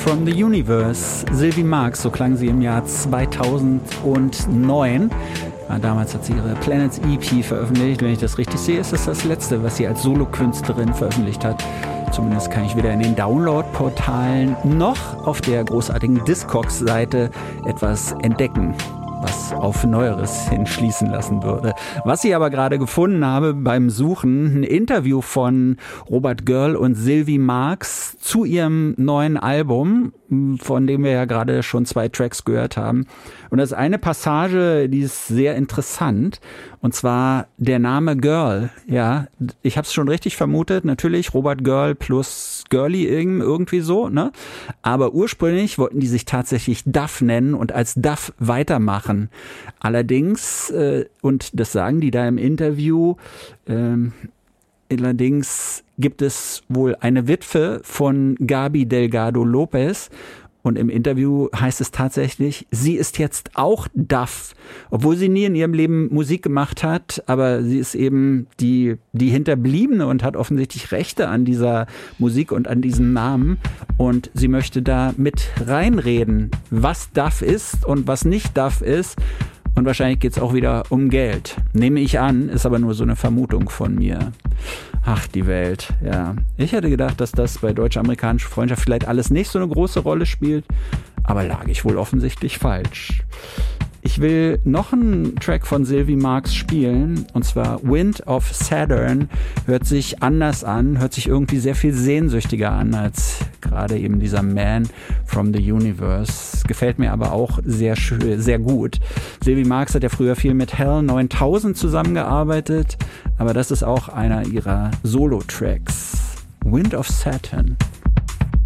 from the Universe. Sylvie Marx, so klang sie im Jahr 2009. Damals hat sie ihre Planets EP veröffentlicht. Wenn ich das richtig sehe, ist das das letzte, was sie als Solokünstlerin veröffentlicht hat. Zumindest kann ich weder in den Download-Portalen noch auf der großartigen Discogs-Seite etwas entdecken, was auf Neueres hinschließen lassen würde. Was ich aber gerade gefunden habe beim Suchen, ein Interview von Robert Girl und Sylvie Marx zu ihrem neuen Album, von dem wir ja gerade schon 2 Tracks gehört haben. Und das ist eine Passage, die ist sehr interessant, und zwar der Name Girl. Ja, ich habe es schon richtig vermutet, natürlich Robert Girl plus Girly irgendwie so, ne? Aber ursprünglich wollten die sich tatsächlich Duff nennen und als Duff weitermachen. Allerdings, und das sagen die da im Interview, allerdings gibt es wohl eine Witwe von Gaby Delgado Lopez. Und im Interview heißt es tatsächlich, sie ist jetzt auch Duff, obwohl sie nie in ihrem Leben Musik gemacht hat, aber sie ist eben die Hinterbliebene und hat offensichtlich Rechte an dieser Musik und an diesem Namen, und sie möchte da mit reinreden, was Duff ist und was nicht Duff ist, und wahrscheinlich geht's auch wieder um Geld. Nehme ich an, ist aber nur so eine Vermutung von mir. Ach, die Welt, ja. Ich hätte gedacht, dass das bei deutsch-amerikanischer Freundschaft vielleicht alles nicht so eine große Rolle spielt, aber lag ich wohl offensichtlich falsch. Ich will noch einen Track von Sylvie Marx spielen, und zwar Wind of Saturn. Hört sich anders an, hört sich irgendwie sehr viel sehnsüchtiger an als gerade eben dieser Man from the Universe. Gefällt mir aber auch sehr schön, sehr gut. Sylvie Marx hat ja früher viel mit Hell 9000 zusammengearbeitet, aber das ist auch einer ihrer Solo-Tracks. Wind of Saturn.